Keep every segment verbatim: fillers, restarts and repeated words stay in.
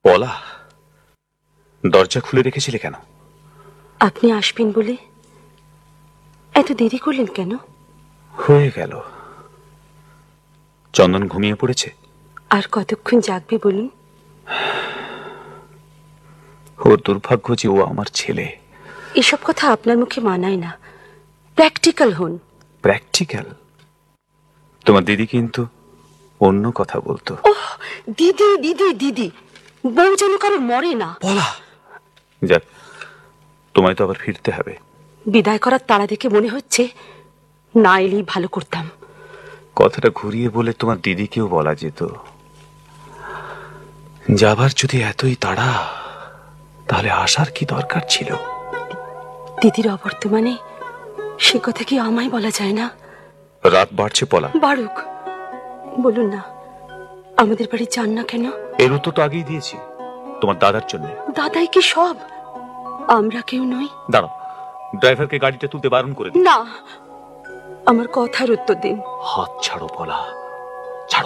পলা, দরজা খুলে রেখেছিলে কেন? আপনি আসবেন বলে এত দেরি করলেন কেন? হয়ে গেল। চন্দন ঘুমিয়ে পড়েছে। আর কতক্ষণ জাগবে বলুন? ওর দুর্ভাগ্য যে ও আমার ছেলে। এসব কথা আপনার মুখে মানায় না। প্র্যাকটিক্যাল হন। প্র্যাকটিক্যাল? তোমার দিদি কিন্তু অন্য কথা বলতো। ওহ, দিদি দিদি দিদি, বউ যেন কারো মরে না। পলা, যাক, তোমায় তো আবার ফিরতে হবে। বিদায় করার তাড়া দেখে মনে হচ্ছে না এলেই ভালো করতাম। কথাটা ঘুরিয়ে বলে তোমার দিদিকেও বলা যেত। যাবার যদি এতই তাড়া, তাহলে আসার কি দরকার ছিল? দিদির অবর্তমানে সে কথা কি আমায় বলা যায় না? রাত বাড়ছে পলা। বাড়ুক, বলুন না আমাদের বাড়ি যান না কেন? এর উত্তর তো আগেই দিয়েছি, তোমার দাদার জন্য। দাদাই কি সব? আমরা কেউ নই। দাঁড়াও, ড্রাইভারকে গাড়িটা তুলতে বারণ করে দিন। না, আমার কথার উত্তর দিন। হাত ছাড়ো পলা, ছাড়ো।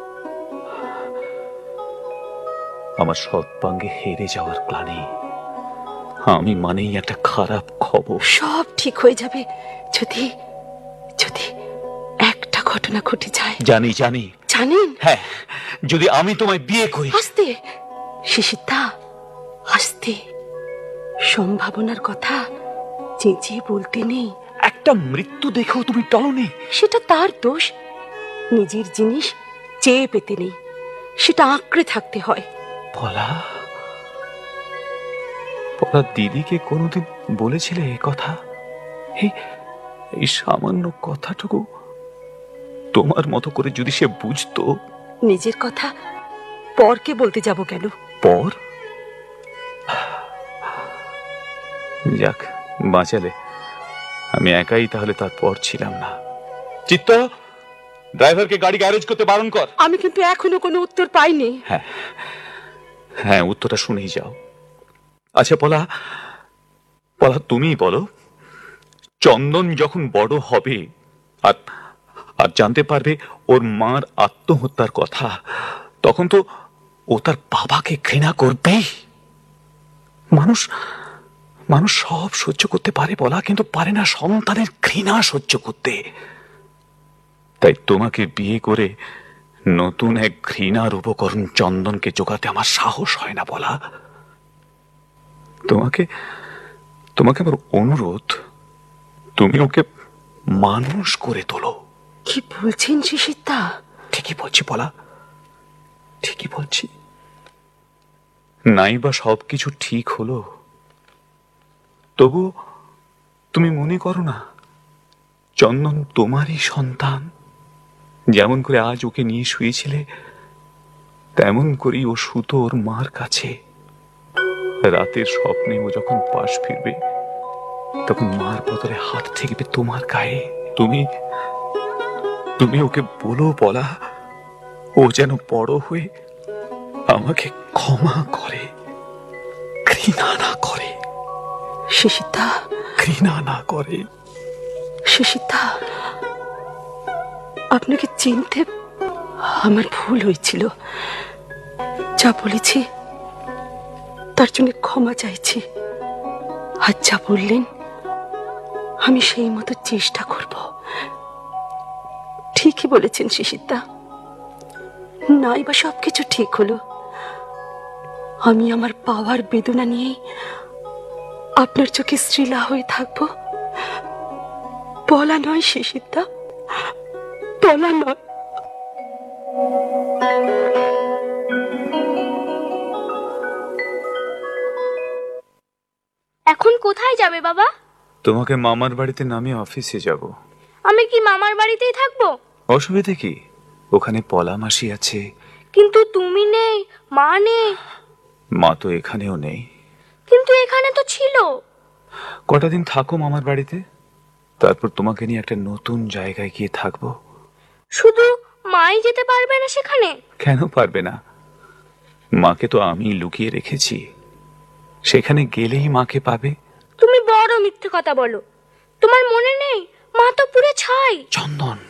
আমার সৎপাঙ্গে হেরে যাওয়ার প্ল্যানে আমি মানেই একটা খারাপ খবর। সব ঠিক হয়ে যাবে যদি যদি একটা ঘটনা ঘটে যায়। জানি জানি জানেন? হ্যাঁ, যদি আমি তোমায় বিয়ে করি। আস্তে শিশিরদা, আস্তে। সম্ভাবনার কথা চেঁচিয়ে বলতে নেই। একটা মৃত্যু দেখেও তুমি টলনি। সেটা তার দোষ। নিজের জিনিস চেয়ে পেতে নেই, সেটা আঁকড়ে থাকতে হয়। পলা, পলা, দিদিকে কোনোদিন বলেছিলে এ কথা? এই এই সামান্য কথাটুকু তোমার মতো করে যদি সে বুঝতো। নিজের কথা পরকে বলতে যাব কেন? পর? যাক, বাঁচালে। আমি একাই তাহলে তার পর ছিলাম না। চিত্ত, ড্রাইভারকে গাড়ি গ্যারেজ করতে বারণ কর। আমি কিন্তু এখনো কোনো উত্তর পাইনি। হ্যাঁ হ্যাঁ, উত্তরটা শুনেই যাও। আচ্ছা পলা, পলা, তুমিই বলো, চন্দন যখন বড় হবে আর আর জানতে পারবে ওর মার আত্মহত্যার কথা, তখন তো ও তার বাবাকে ঘৃণা করবেই। মানুষ মানুষ সব সহ্য করতে পারে বলা, কিন্তু পারে না সন্তানের ঘৃণা সহ্য করতে। তাই তোমাকে বিয়ে করে নতুন এক ঘৃণার উপকরণ চন্দনকে জোগাতে আমার সাহস হয় না বলা। তোমাকে তোমাকে আমার অনুরোধ, তুমি ওকে মানুষ করে তোলো। কি বলছেন শিশিরদা? ঠিকই বলছি বলা, ঠিকই বলছি। নাই বা সবকিছু ঠিক হলো, তবু তুমি মনে করো না চন্দন তোমারই সন্তান? যেমন করে আজ ওকে নিয়ে শুয়েছিলে, তেমন করেই ও শুতো ওর মার কাছে। রাতের স্বপ্নে ও যখন পাশ ফিরবে, তখন মার বদলে হাত ঠেকবে তোমার গায়ে। তুমি তুমি ওকে বলো বলা, ও যেন বড় হয়ে আমাকে ক্ষমা করে, ঘৃণা না করে। শিশিরদা, ঘৃণা না করে। শিশিরদা, আপনাকে চিনতে আমার ভুল হয়েছিল। যা বলেছি তার জন্য ক্ষমা চাইছি। আর যা বললেন আমি সেই মতো চেষ্টা করব। ঠিকই বলেছেন শিশিরদা, নাই বা সবকিছু ঠিক হলো, আমি আমার পাওয়ার বেদনা নিয়েই আপনার চোখে শ্রীলা হয়ে থাকবো। বলা নয় শিশিরদা, বলা নয়। এখন কোথায় যাবে বাবা? তোমাকে মামার বাড়িতে নামিয়ে অফিসে যাব। আমি কি মামার বাড়িতেই থাকবো? অসুবিধে কি? ওখানে পলা মাসি আছে। কিন্তু তুমি নেই, মা নেই। মা তো এখানেও নেই। কিন্তু এখানে তো ছিল। কটা দিন থাকো মামার বাড়িতে, তারপর তোমাকে নিয়ে একটা নতুন জায়গায় গিয়ে থাকবো। শুধু মাই যেতে পারবে না সেখানে? কেন পারবে না? মাকে তো আমি লুকিয়ে রেখেছি, সেখানে গেলেই মাকে পাবে। তুমি বড় মিথ্যে কথা বলো। তোমার মনে নেই মা তো পুরো ছাই। চন্দন,